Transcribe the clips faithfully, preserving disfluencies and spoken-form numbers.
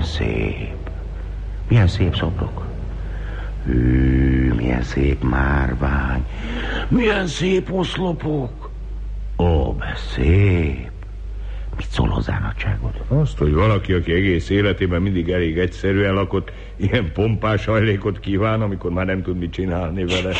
milyen szép. Milyen szép szobrok. Hű, milyen szép márvány. Milyen szép oszlopok. Ó, be szép. Mit szól hozzá nagyságod? Azt, hogy valaki, aki egész életében mindig elég egyszerűen lakott, ilyen pompás hajlékot kíván, amikor már nem tud mit csinálni vele.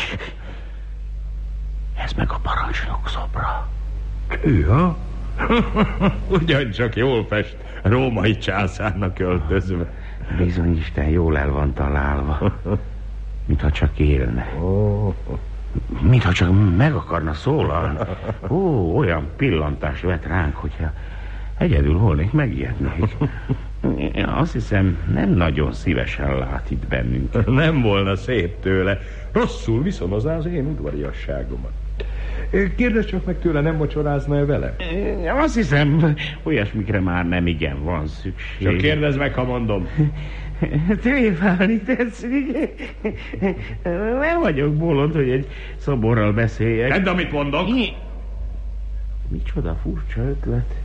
Ez meg a parancsnok szobra. Ő, ha? Ugyancsak jól fest, római császárnak öltözve. Bizony, Isten, jól el van találva. Mintha csak élne. Oh. Mintha csak meg akarna szólalni. Ó, olyan pillantás vett ránk, hogyha egyedül volnék, megijednék. Azt hiszem, nem nagyon szívesen lát itt bennünket. Nem volna szép tőle. Rosszul viszonozná az én udvariasságomat. Kérdezz csak meg tőle, nem vacsorázna-e vele? Azt hiszem, olyasmikre már nem igen van szükség. Csak kérdezz meg, ha mondom. Tréfálni tetszik. Nem vagyok bolond, hogy egy szoborral beszéljek. Tedd, amit mondok. Micsoda furcsa ötlet.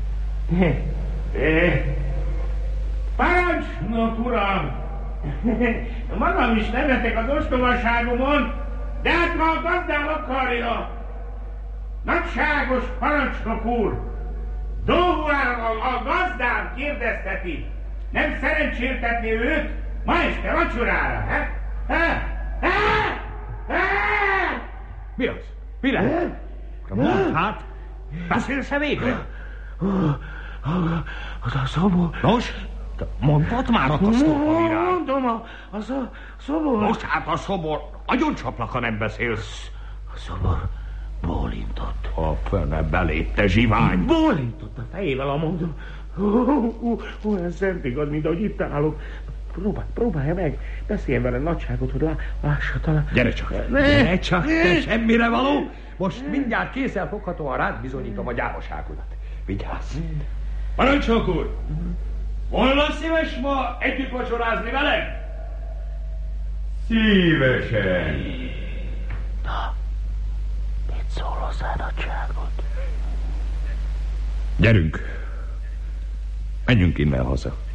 Parancsnok uram! Magam is nevetek az ostobaságomon, de hát ma a gazdám akarja. Nagyságos parancsnok úr! Dóhuáron a gazdám kérdezteti. Nem szerencséltetni őt ma este vacsorára, he? He? He? He? Mi az? Mi lehet? Mondd hát! Beszélsz-e végre? Az a szobor... Nos? Mondtad már a szobor irány? Mondom, a, az a szobor... Most hát a szobor... Agyon csaplak, ha nem beszélsz. A szobor bólintott. A fene belépte zsivány. Bólintott a fejével, a mondom. Olyan szent igaz, mint ahogy itt állok. Próbálj, próbálja meg. Beszélj vele nagyságot, hogy lá, lássa talán. Gyere csak. Ne, Gyere csak, ne, te semmire való. Most ne. Mindjárt kézzelfoghatóan rád bizonyítom a gyávaságodat. Vigyázz. Parancsnok úr! Volna szíves ma együtt vacsorázni velem? Szívesen. Na, mit szól hozzá nagyságot? Gyerünk. Menjünk innen haza.